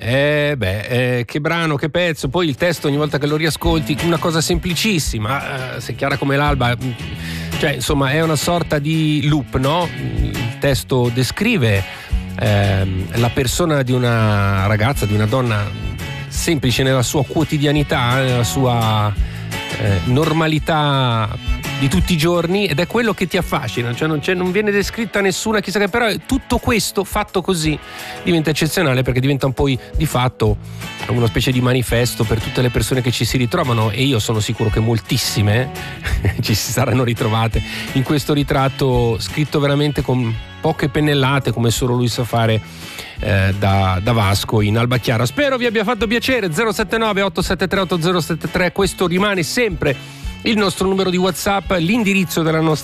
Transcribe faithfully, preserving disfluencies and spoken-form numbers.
eh beh, eh, che brano, che pezzo. Poi il testo, ogni volta che lo riascolti, una cosa semplicissima, eh, se chiara come l'alba, cioè insomma è una sorta di loop, no? Il testo descrive eh, la persona di una ragazza, di una donna semplice nella sua quotidianità, nella sua eh, normalità di tutti i giorni, ed è quello che ti affascina, cioè non, c'è, non viene descritta nessuna chissà che, però tutto questo fatto così diventa eccezionale, perché diventa un poi di fatto una specie di manifesto per tutte le persone che ci si ritrovano, e io sono sicuro che moltissime ci si saranno ritrovate in questo ritratto scritto veramente con poche pennellate, come solo lui sa fare, eh, da, da Vasco in Alba Chiara. Spero vi abbia fatto piacere. Zero sette nove otto sette tre otto zero sette tre, questo rimane sempre il nostro numero di WhatsApp, l'indirizzo della nostra